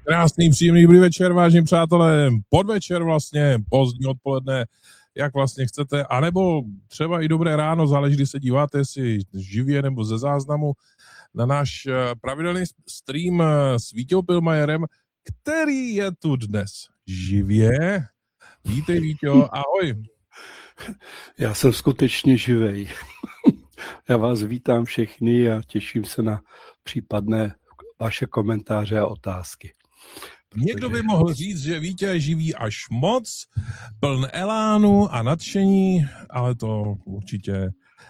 Krásný, příjemný dobrý večer, vážení přátelé, podvečer vlastně, pozdní odpoledne, jak vlastně chcete, anebo třeba i dobré ráno, záleží, kdy se díváte, jestli živě nebo ze záznamu, na náš pravidelný stream s Vítěou Pilmajerem, který je tu dnes živě. Vítej, Víťo, ahoj. Já jsem skutečně živej. Já vás vítám všechny a těším se na případné vaše komentáře a otázky. Někdo by mohl říct, že Vítě je živý až moc, pln elánu a nadšení, ale to určitě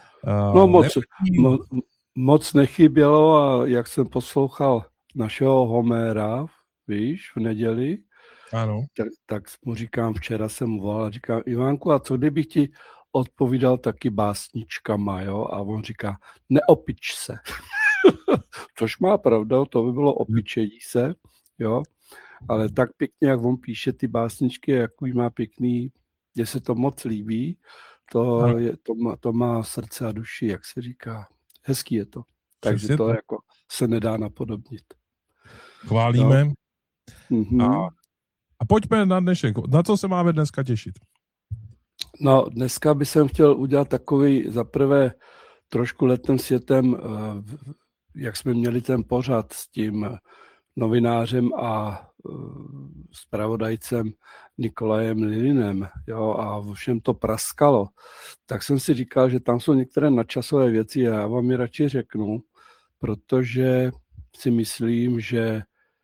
moc nechybělo a jak jsem poslouchal našeho Homéra, víš, v neděli, ano. Tak mu říkám, včera jsem mu volal, říkám, Ivánku, a co kdybych ti odpovídal taky básničkama, jo? A on říká, neopič se. Což má pravda, to by bylo opičení se, jo? Ale tak pěkně, jak on píše ty básničky, jaký má pěkný, mně se to moc líbí, to má srdce a duši, jak se říká. Hezký je to. Takže to jako se nedá napodobnit. Chválíme. Mm-hmm. A pojďme na dnešek. Na co se máme dneska těšit? No, dneska bych jsem chtěl udělat takový zaprvé trošku letem světem, jak jsme měli ten pořad s tím novinářem a zpravodajcem Nikolajem Lilinem, jo, a všem to praskalo, tak jsem si říkal, že tam jsou některé nadčasové věci a já vám je radši řeknu, protože si myslím, že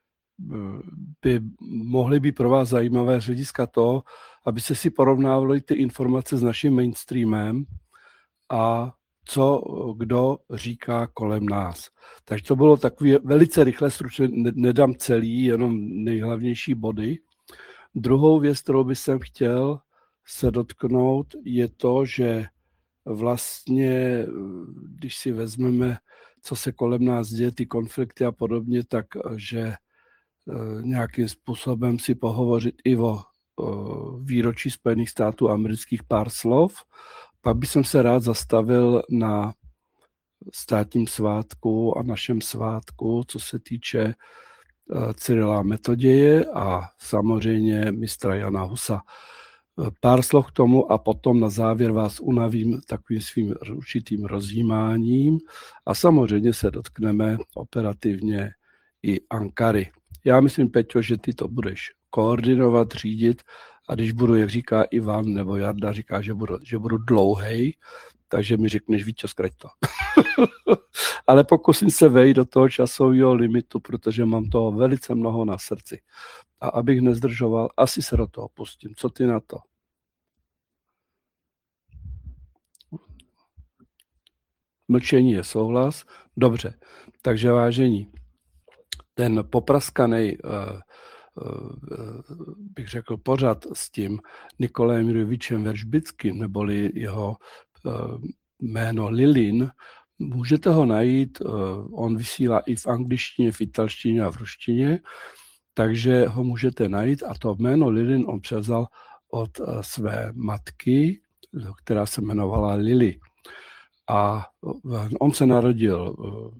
by mohly být pro vás zajímavé z hlediska toho, abyste si porovnávali ty informace s naším mainstreamem a co kdo říká kolem nás. Takže to bylo takové velice rychle, stručně, nedám celý, jenom nejhlavnější body. Druhou věc, kterou bych jsem chtěl se dotknout, je to, že vlastně, když si vezmeme, co se kolem nás děje, ty konflikty a podobně, takže nějakým způsobem si pohovořit i o výročí Spojených států amerických pár slov. Pak bych se rád zastavil na státním svátku a našem svátku, co se týče Cyrila Metoděje a samozřejmě mistra Jana Husa. Pár slov k tomu a potom na závěr vás unavím takovým svým určitým rozjímáním a samozřejmě se dotkneme operativně i Ankary. Já myslím, Peťo, že ty to budeš koordinovat, řídit a když budu, jak říká Ivan nebo Jarda, říká, že budu dlouhej, takže mi řekneš, Víťo, zkrať to. Ale pokusím se vejít do toho časového limitu, protože mám toho velice mnoho na srdci. A abych nezdržoval, asi se do toho pustím. Co ty na to? Mlčení je souhlas. Dobře, takže vážení, ten popraskaný, bych řekl, pořad s tím Nikolajem Jurjevičem Veržbickým, neboli jeho jméno Lilin, můžete ho najít, on vysílá i v angličtině, v italštině a v ruštině, takže ho můžete najít a to jméno Lilin on převzal od své matky, která se jmenovala Lily. A on se narodil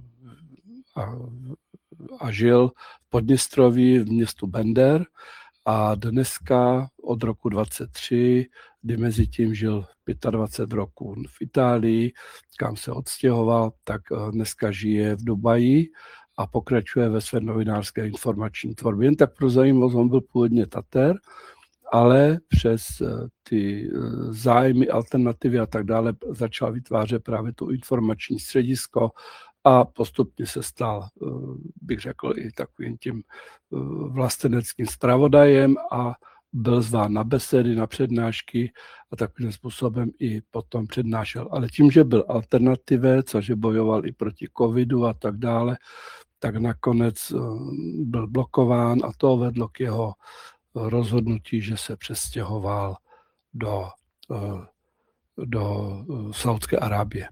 a žil v Podněstroví v městu Bender a dneska od roku 23, kdy mezi tím žil 25 roků v Itálii, kam se odstěhoval, tak dneska žije v Dubaji a pokračuje ve své novinářské informační tvorbě. Jen tak pro zajímavost, on byl původně Tater, ale přes ty zájmy, alternativy a tak dále začal vytvářet právě tu informační středisko a postupně se stal, bych řekl, i takovým tím vlasteneckým zpravodajem a byl zván na besedy, na přednášky a takovým způsobem i potom přednášel. Ale tím, že byl alternativec a že bojoval i proti covidu a tak dále, tak nakonec byl blokován a to vedlo k jeho rozhodnutí, že se přestěhoval do Saúdské Arábie.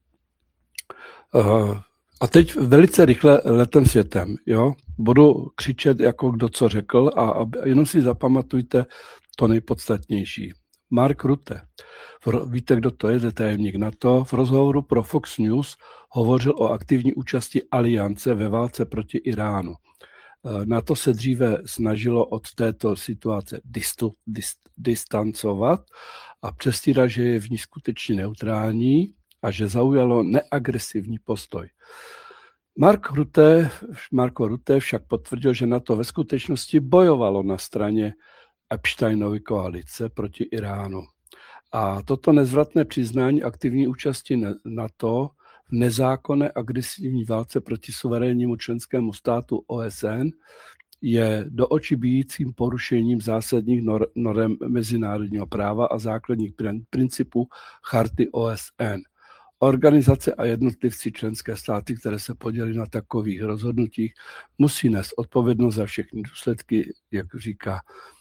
A teď velice rychle letem světem, jo? Budu křičet, jako kdo co řekl a jenom si zapamatujte to nejpodstatnější. Mark Rutte, víte, kdo to je tajemník NATO, v rozhovoru pro Fox News hovořil o aktivní účasti aliance ve válce proti Iránu. NATO se dříve snažilo od této situace distancovat a přestírat, že je v ní skutečně neutrální a že zaujalo neagresivní postoj. Marco Rutte však potvrdil, že NATO ve skutečnosti bojovalo na straně Epsteinovy koalice proti Iránu. A toto nezvratné přiznání aktivní účasti NATO v nezákonné agresivní válce proti suverénnímu členskému státu OSN je do očí bijícím porušením zásadních norem mezinárodního práva a základních principů charty OSN. Organizace a jednotlivci členské státy, které se podělí na takových rozhodnutích, musí nést odpovědnost za všechny důsledky, jak říká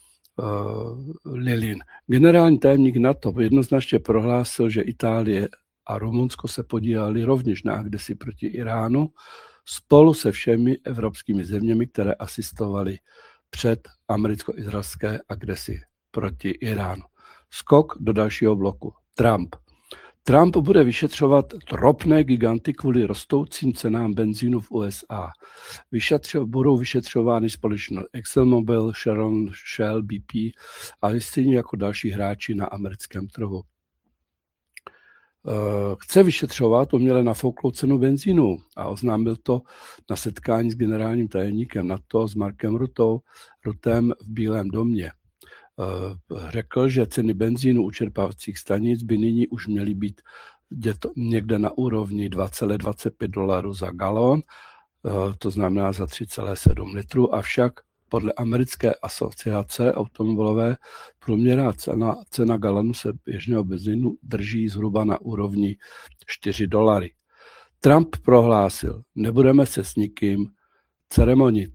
Lilin. Generální tajemník NATO jednoznačně prohlásil, že Itálie a Rumunsko se podíleli rovněž na agresi proti Iránu spolu se všemi evropskými zeměmi, které asistovaly před americko-izraelské agresi proti Iránu. Skok do dalšího bloku. Trump bude vyšetřovat ropné giganty kvůli rostoucím cenám benzínu v USA. Budou vyšetřovány společnost ExxonMobil, Chevron, Shell, BP a stejně jako další hráči na americkém trhu. Chce vyšetřovat uměle nafouklou cenu benzínu a oznámil to na setkání s generálním tajemníkem NATO s Markem Ruttem v Bílém domě. Řekl, že ceny benzínu u čerpacích stanic by nyní už měly být někde na úrovni $2,25 za galon, to znamená za 3,7 litru, avšak podle americké asociace automobilové průměrná cena galonu se běžného benzínu drží zhruba na úrovni $4. Trump prohlásil, nebudeme se s nikým ceremonit.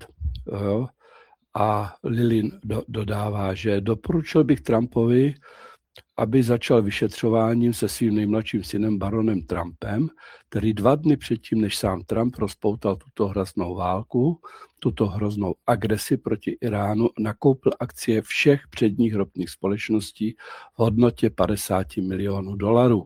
A Lilin dodává, že doporučil bych Trumpovi, aby začal vyšetřováním se svým nejmladším synem baronem Trumpem, který 2 dny předtím, než sám Trump rozpoutal tuto hroznou válku, tuto hroznou agresi proti Iránu, nakoupil akcie všech předních ropných společností v hodnotě $50 milionů.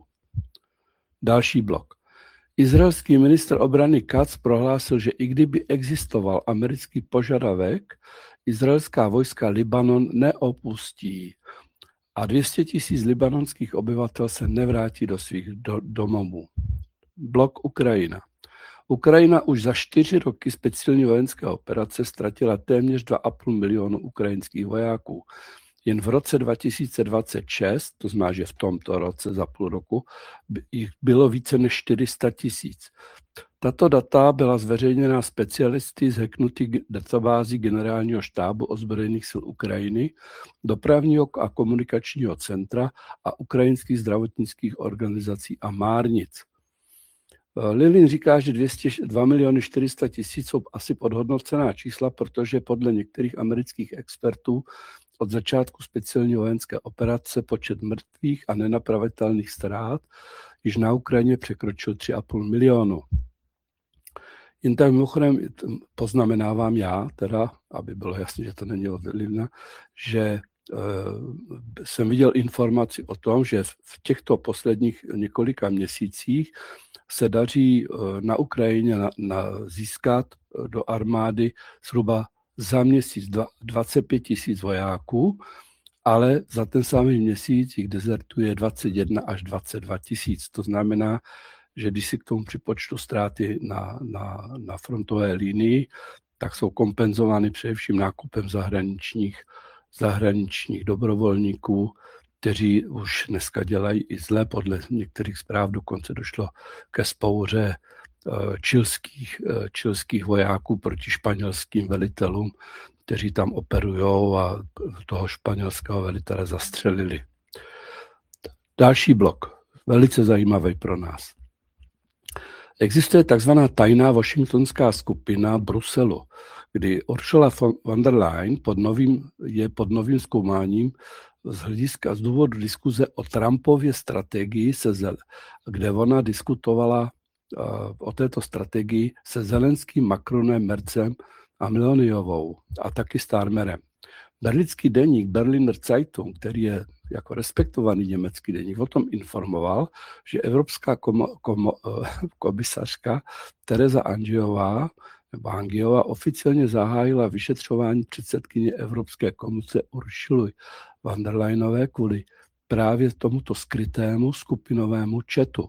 Další blok. Izraelský ministr obrany Katz prohlásil, že i kdyby existoval americký požadavek, izraelská vojska Libanon neopustí a 200 000 libanonských obyvatel se nevrátí do svých domovů. Blok Ukrajina. Ukrajina už za 4 roky speciální vojenské operace ztratila téměř 2,5 milionu ukrajinských vojáků. Jen v roce 2026, to znamená, že v tomto roce za půl roku, jich bylo více než 400 000. Tato data byla zveřejněna specialisty z hacknutý databází Generálního štábu ozbrojených sil Ukrajiny, dopravního a komunikačního centra a ukrajinských zdravotnických organizací a márnic. Lilin říká, že 2 400 000 jsou asi podhodnocená čísla, protože podle některých amerických expertů od začátku speciální vojenské operace počet mrtvých a nenapravitelných ztrát již na Ukrajině překročil 3,5 milionu. Jen tak mimochodem poznamenávám já, teda, aby bylo jasné, že to není od Lilina, že jsem viděl informaci o tom, že v těchto posledních několika měsících se daří na Ukrajině získat do armády zhruba za měsíc 25 000 vojáků, ale za ten samý měsíc jich dezertuje 21 až 22 000. To znamená, že když si k tomu připočtu ztráty na frontové linii, tak jsou kompenzovány především nákupem zahraničních dobrovolníků, kteří už dneska dělají i zle. Podle některých zpráv dokonce došlo ke vzpouře čilských vojáků proti španělským velitelům, kteří tam operujou a toho španělského velitele zastřelili. Další blok, velice zajímavý pro nás. Existuje takzvaná tajná washingtonská skupina Bruselu, kdy Ursula von der Leyen je pod novým zkoumáním z důvodu diskuze o Trumpově strategii, kde ona diskutovala o této strategii se Zelenským, Macronem, Merzem a Meloniovou a taky Starmerem. Berlínský deník Berliner Zeitung, který je jako respektovaný německý deník, o tom informoval, že evropská komisařka Tereza Angiová Bangiová oficiálně zahájila vyšetřování předsedkyně Evropské komise Ursuly von der Leyenové kvůli právě tomuto skrytému skupinovému chatu.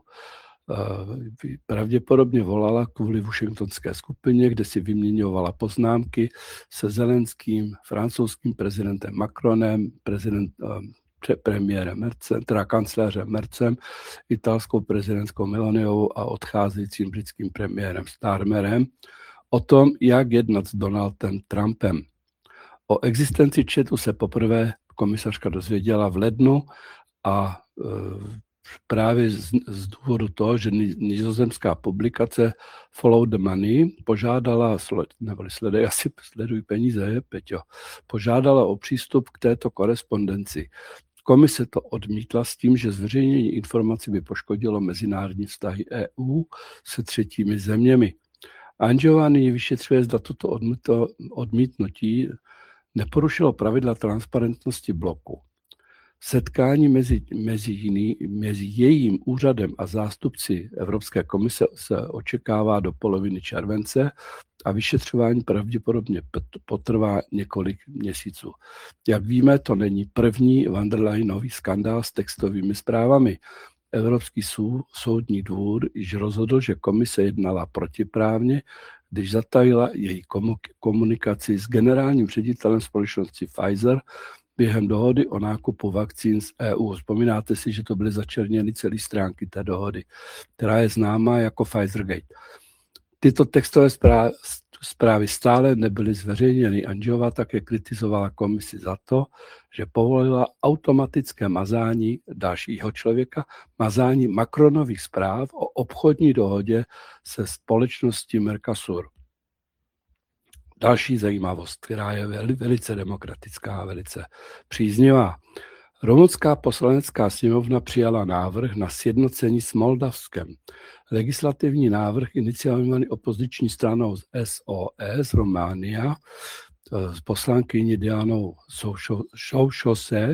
Pravděpodobně volala kvůli washingtonské skupině, kde si vyměňovala poznámky se Zelenským, francouzským prezidentem Macronem, premiérem Mercem, teda kancléřem Mercem, italskou prezidentskou Meloniovou a odcházejícím britským premiérem Starmerem o tom, jak jednat s Donaldem Trumpem. O existenci chatu se poprvé komisařka dozvěděla v lednu a právě z důvodu toho, že nizozemská publikace Follow the Money požádala, neboli sleduj peníze, Peťo, požádala o přístup k této korespondenci. Komise to odmítla s tím, že zveřejnění informací by poškodilo mezinárodní vztahy EU se třetími zeměmi. Angiová nyní vyšetřuje, zda toto odmítnutí neporušilo pravidla transparentnosti bloku. Setkání mezi jejím úřadem a zástupci Evropské komise se očekává do poloviny července a vyšetřování pravděpodobně potrvá několik měsíců. Jak víme, to není první von der Leyenový skandál s textovými zprávami. Evropský soudní dvůr již rozhodl, že komise jednala protiprávně, když zatajila její komunikaci s generálním ředitelem společnosti Pfizer během dohody o nákupu vakcín z EU. Vzpomínáte si, že to byly začerněny celé stránky té dohody, která je známá jako Pfizergate. Tyto textové zprávy stále nebyly zveřejněny. Angiová také kritizovala komisi za to, že povolila automatické mazání dalšího člověka, mazání Macronových zpráv o obchodní dohodě se společností Mercosur. Další zajímavost, která je velice demokratická a velice příznivá. Rumunská poslanecká sněmovna přijala návrh na sjednocení s Moldavskem. Legislativní návrh iniciovaný opoziční stranou SOS Románia s poslankyní Dianou Šoušose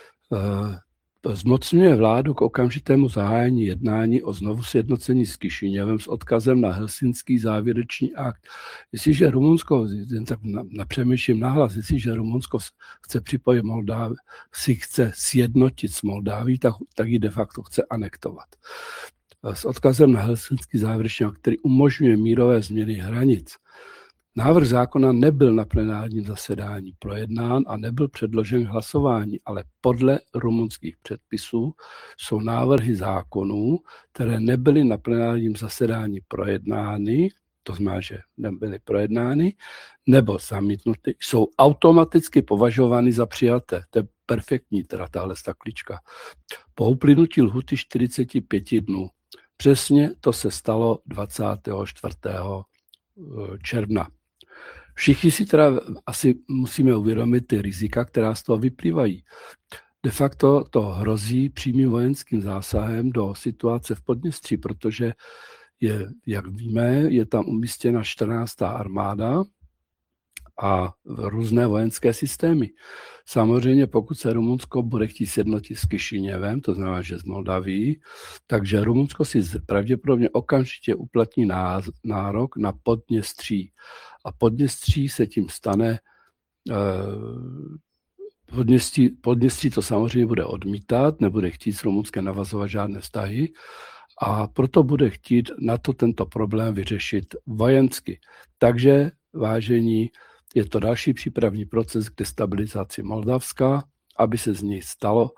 zmocňuje vládu k okamžitému zahájení jednání o znovu sjednocení s Kišiněvem s odkazem na Helsinský závěrečný akt. Jestliže Rumunsko, tak napřemýšlím nahlas, jestliže Rumunsko chce připojit Moldávii, si chce sjednotit s Moldáví, tak ji de facto chce anektovat. S odkazem na Helsinský závěrečný akt, který umožňuje mírové změny hranic. Návrh zákona nebyl na plenárním zasedání projednán a nebyl předložen k hlasování, ale podle rumunských předpisů jsou návrhy zákonů, které nebyly na plenárním zasedání projednány, to znamená, že nebyly projednány, nebo zamítnuty, jsou automaticky považovány za přijaté. To je perfektní, teda tahle staklička. Po uplynutí lhuty 45 dnů. Přesně to se stalo 24. června. Všichni si teda asi musíme uvědomit ty rizika, která z toho vyplývají. De facto to hrozí přímým vojenským zásahem do situace v Podněstří, protože jak víme, je tam umístěna 14. armáda a různé vojenské systémy. Samozřejmě pokud se Rumunsko bude chtít sjednotit s Kišiněvem, to znamená, že z Moldaví, takže Rumunsko si pravděpodobně okamžitě uplatní nárok na Podněstří. A Podněstří se tím stane, Podněstří to samozřejmě bude odmítat, nebude chtít s Rumunskem navazovat žádné vztahy a proto bude chtít na to tento problém vyřešit vojensky. Takže, vážení, je to další přípravný proces k destabilizaci Moldavska, aby se z něj stalo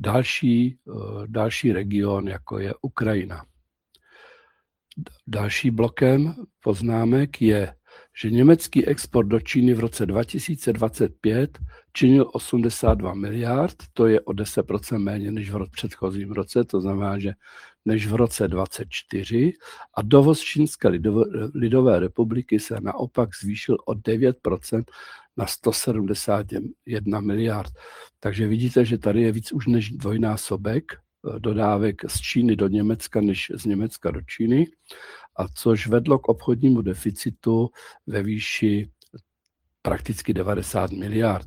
další region, jako je Ukrajina. Další blokem poznámek je, že německý export do Číny v roce 2025 činil 82 miliard, to je o 10% méně než v předchozím roce, to znamená, že než v roce 2024 a dovoz Čínské lidové republiky se naopak zvýšil o 9% na 171 miliard. Takže vidíte, že tady je víc už než dvojnásobek dodávek z Číny do Německa než z Německa do Číny, a což vedlo k obchodnímu deficitu ve výši prakticky 90 miliard.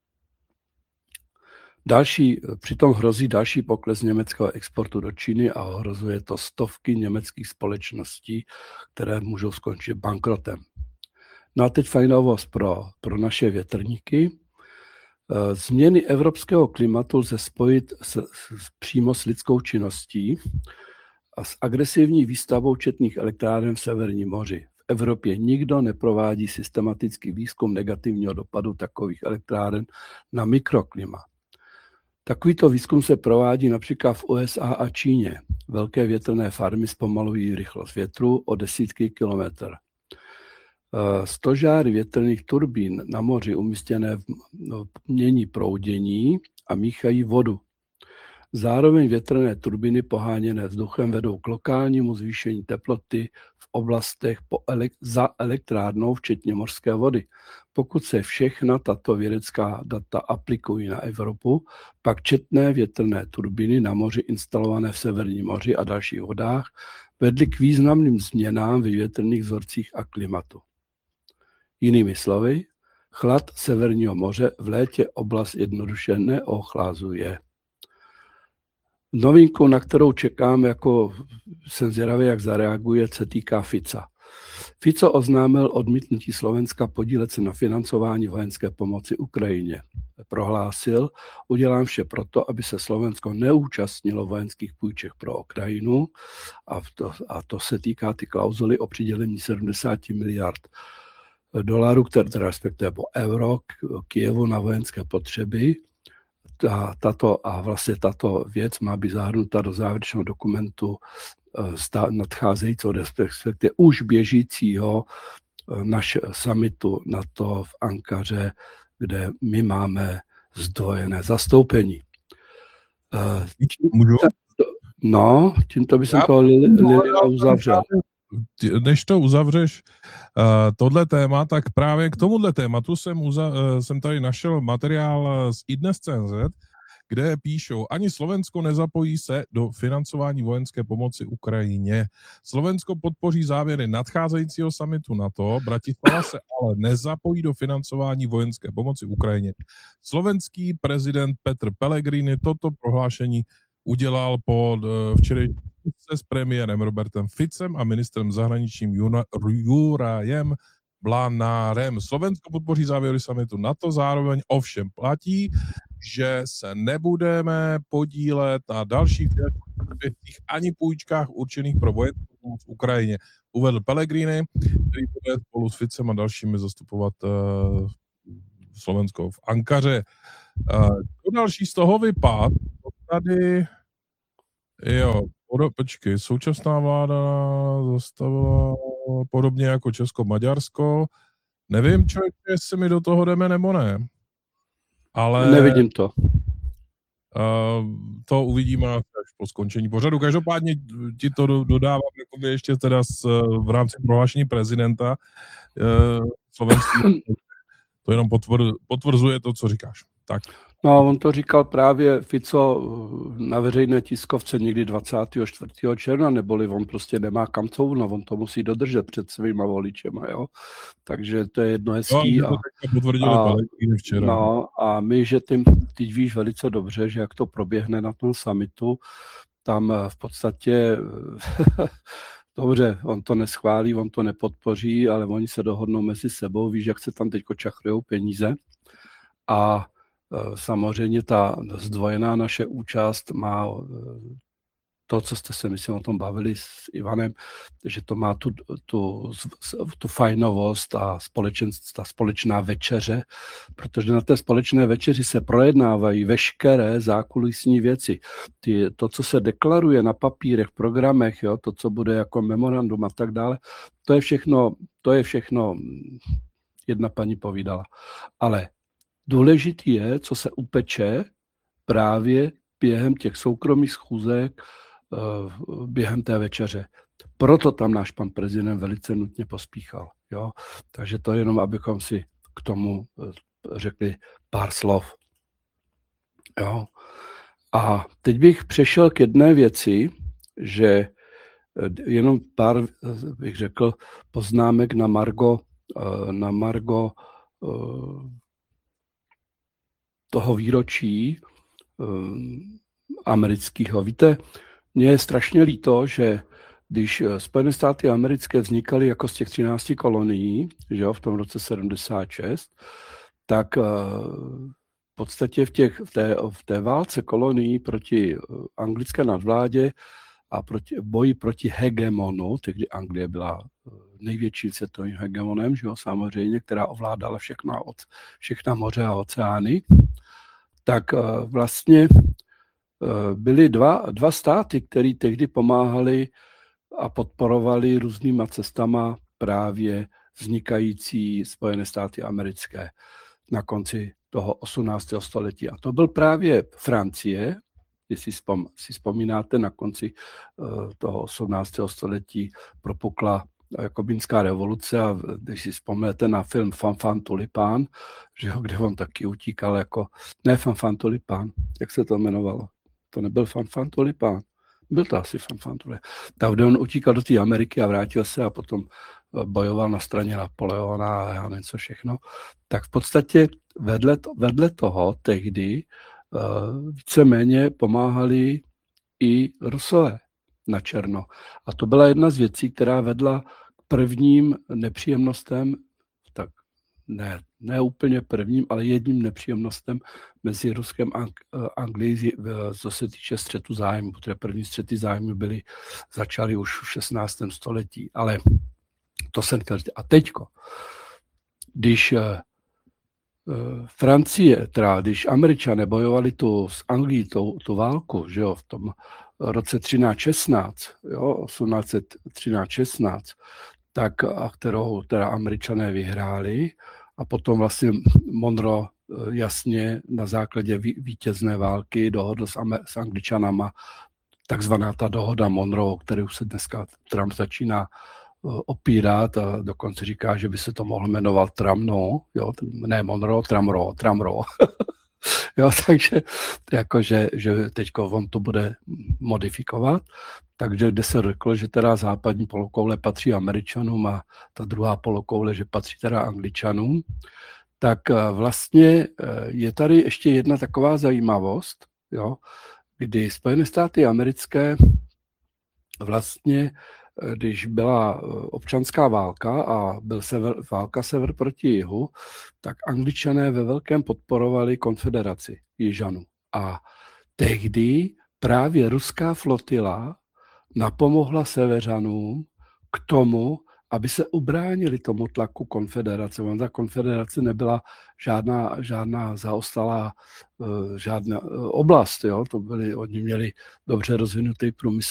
Přitom hrozí další pokles německého exportu do Číny a ohrozuje to stovky německých společností, které můžou skončit bankrotem. No a teď fajnovost pro naše větrníky. Změny evropského klimatu lze spojit přímo s lidskou činností a s agresivní výstavbou četných elektráren v Severním moři. V Evropě nikdo neprovádí systematický výzkum negativního dopadu takových elektráren na mikroklima. Takovýto výzkum se provádí například v USA a Číně. Velké větrné farmy zpomalují rychlost větru o desítky kilometrů. Stožáry větrných turbín na moři umístěné mění proudění a míchají vodu. Zároveň větrné turbiny poháněné vzduchem vedou k lokálnímu zvýšení teploty v oblastech za elektrárnou, včetně mořské vody. Pokud se všechna tato vědecká data aplikují na Evropu, pak četné větrné turbiny na moři instalované v Severním moři a dalších vodách vedly k významným změnám ve větrných vzorcích a klimatu. Jinými slovy, chlad Severního moře v létě oblast jednoduše neochlazuje. Novinku, na kterou čekám, jako jsem zvědavý, jak zareaguje, se týká Fica. Fico oznámil odmítnutí Slovenska podílet se na financování vojenské pomoci Ukrajině. Prohlásil, udělám vše proto, aby se Slovensko neúčastnilo vojenských půjček pro Ukrajinu a to se týká ty klauzuly o přidělení 70 miliard dolarů, které respektive euro Kyjevu na vojenské potřeby. Tato věc má být zahrnuta do závěrečného dokumentu nadcházejícího, respektive už běžícího summitu NATO v Ankaře, kde my máme zdvojené zastoupení. Můžu? No, tímto bych to Lilina uzavřel. Než to uzavřeš, tohle téma, tak právě k tomuhle tématu jsem tady našel materiál z iDnes.cz, kde píšou, ani Slovensko nezapojí se do financování vojenské pomoci Ukrajině. Slovensko podpoří závěry nadcházejícího summitu NATO, Bratislava se ale nezapojí do financování vojenské pomoci Ukrajině. Slovenský prezident Petr Pellegrini toto prohlášení udělal po včerejší s premiérem Robertem Ficem a ministrem zahraničím Jurajem Blanárem. Slovensko podpoří závěry summitu NATO, zároveň ovšem platí, že se nebudeme podílet na dalších věcích ani půjčkách určených pro vojenskou pomoc v Ukrajině. Uvedl Pellegrini, který bude spolu s Ficem a dalšími zastupovat Slovensko v Ankaře. To další z toho vypad, tady počkej, současná vláda zastavila podobně jako Česko-Maďarsko. Nevím, člověk, jestli mi do toho jdeme nebo ne. Ale nevidím to. To uvidíme až po skončení pořadu. Každopádně ti to dodávám jakoby ještě teda v rámci prohlášení prezidenta slovenský. To jenom potvrzuje to, co říkáš. Tak. No, on to říkal právě Fico na veřejné tiskovce někdy 24. června, neboli on prostě nemá kam couvnout, on to musí dodržet před svýma voličema, jo. Takže to je jedno hezký. A my, že teď víš velice dobře, že jak to proběhne na tom summitu, tam v podstatě dobře, on to neschválí, on to nepodpoří, ale oni se dohodnou mezi sebou, víš, jak se tam teď čachrujou peníze. A samozřejmě ta zdvojená naše účast má to, co jste se, myslím, o tom bavili s Ivanem, že to má tu fajnovost a ta společná večeře, protože na té společné večeři se projednávají veškeré zákulisní věci. To, co se deklaruje na papírech, programech, jo, to, co bude jako memorandum a tak dále, to je všechno, jedna paní povídala. Ale důležitý je, co se upeče právě během těch soukromých schůzek, během té večeře. Proto tam náš pan prezident velice nutně pospíchal. Jo? Takže to jenom, abychom si k tomu řekli pár slov. Jo? A teď bych přešel k jedné věci, že jenom pár, bych řekl, poznámek na margo toho výročí amerického. Víte, mně je strašně líto, že když Spojené státy americké vznikaly jako z těch 13 kolonií, že jo, v tom roce 76, tak v podstatě v té válce kolonií proti anglické nadvládě a boji proti hegemonu, tehdy Anglie byla největším světovým hegemonem, že jo, samozřejmě, která ovládala všechna moře a oceány, tak vlastně byly dva státy, které tehdy pomáhali a podporovali různýma cestama právě vznikající Spojené státy americké na konci toho 18. století. A to byl právě Francie, jestli si vzpomínáte, na konci toho 18. století propukla Jakobinská revoluce a když si vzpomněte na film Fanfan Tulipán, že jo, kde on taky utíkal jako, ne Fanfan Tulipán, jak se to jmenovalo? To nebyl Fanfan Tulipán, byl to asi Fanfan Tulipán. Tak kde on utíkal do té Ameriky a vrátil se a potom bojoval na straně Napoleona a já něco všechno. Tak v podstatě vedle toho tehdy víceméně pomáhali i Rusové na černo. A to byla jedna z věcí, která vedla k prvním nepříjemnostem, tak ne úplně prvním, ale jedním nepříjemnostem mezi Ruskem a Anglií, co se týče střetu zájmu, protože první střety zájmu začaly už v 16. století. Ale to jsem chtěl říct. A teďko, když Francie, když Američané bojovali s Anglií tu válku, že jo, v tom roce 1813-16, tak, kterou teda Američané vyhráli a potom vlastně Monroe jasně na základě vítězné války dohodl s Angličanama, takzvaná ta dohoda Monroe, kterou se dneska Trump začíná opírat a dokonce říká, že by se to mohlo jmenovat Tramno, jo, ne Monroe, Tramro. Jo, takže jakože, že teďko on to bude modifikovat, takže kde se řeklo, že teda západní polokoule patří Američanům a ta druhá polokoule, že patří teda Angličanům, tak vlastně je tady ještě jedna taková zajímavost, jo, kdy Spojené státy americké vlastně, když byla občanská válka a byl válka sever proti jihu, tak Angličané ve velkém podporovali konfederaci Jižanů. A tehdy právě ruská flotila napomohla severanům k tomu, aby se ubránili tomu tlaku konfederace. Ta konfederace nebyla žádná zaostalá žádná oblast. Jo? Oni měli dobře rozvinutý průmysl